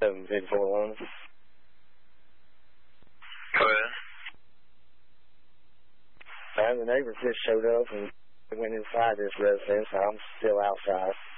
751. Go ahead. And the neighbors just showed up and went inside this residence. I'm still outside.